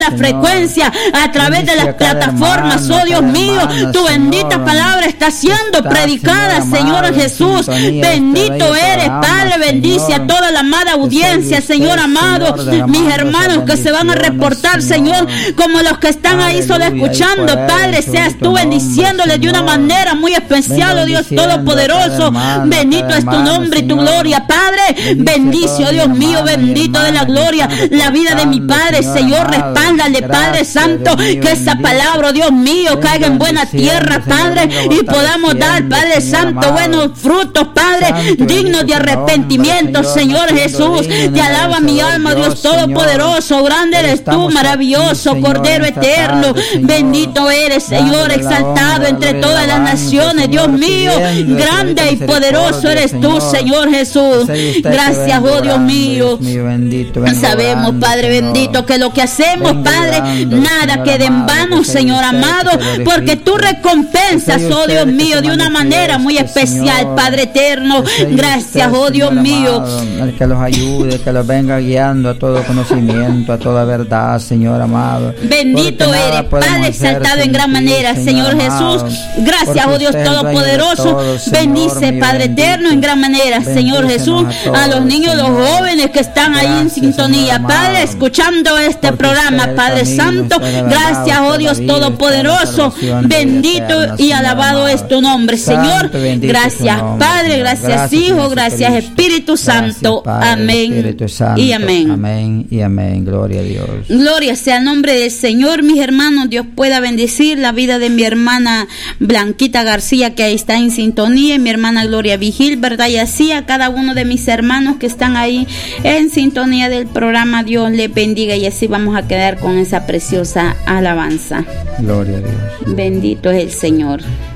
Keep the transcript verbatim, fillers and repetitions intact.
bendita frecuencia, a través de las plataformas, oh Dios mío, tu bendita palabra está siendo predicada, Señor Jesús. Bendito eres, Padre, bendice a toda la amada audiencia, Señor amado, mis hermanos que se van a reportar, Señor, como los que están ahí solo escuchando, Padre, seas tú bendiciéndoles de una manera muy especial, oh Dios Todopoderoso. Bendito es tu nombre y tu gloria, Padre. Bendice, oh Dios mío, bendito de la gloria, la vida de mi Padre, Señor, respáldale, Padre Santo, que esa palabra, oh Dios mío, caiga en buena tierra, Padre, y podamos dar, Padre Santo, buenos frutos, Padre, dignos de arrepentimiento, Señor Jesús. Te alaba mi alma, Dios Todopoderoso, grande eres tú, maravilloso Cordero eterno, bendito eres, Señor, exaltado entre todas las naciones, Dios mío, grande y poderoso eres tú, Señor Jesús. Gracias, oh Dios mío. Sabemos, Padre bendito, que lo que hacemos, Padre, nada quede en vano, Señor amado, porque tú recompensas, oh Dios mío, de una manera muy especial, Padre eterno. Gracias, oh Dios mío. El que los ayude, que los venga guiando a todo conocimiento, a toda verdad, Señor amado. Bendito eres, Padre exaltado en gran manera, Señor Jesús. Gracias, oh Dios Todopoderoso. Bendice, Padre eterno, en gran manera, Señor Jesús, a los niños, los jóvenes que están ahí en sintonía, Padre, escuchando este programa, Padre Santo. Gracias, oh Dios Todopoderoso. Bendito y alabado es tu nombre, Señor. Gracias, Padre, gracias, Hijo, gracias, Espíritu Santo. Amén y amén. Amén y amén. Gloria a Dios. Gloria sea el nombre del Señor, mis hermanos. Dios pueda bendecir la vida de mi hermana Blanquita García, que ahí está en sintonía, y mi hermana Gloria Vigil, ¿verdad? Y así a cada uno de mis hermanos que están ahí en sintonía del programa. Dios les bendiga, y así vamos a quedar con esa preciosa alabanza. Gloria a Dios. Bendito es el Señor.